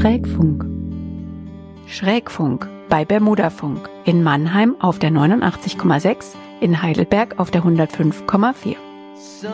Schrägfunk. Schrägfunk bei Bermudafunk in Mannheim auf der 89,6, in Heidelberg auf der 105,4.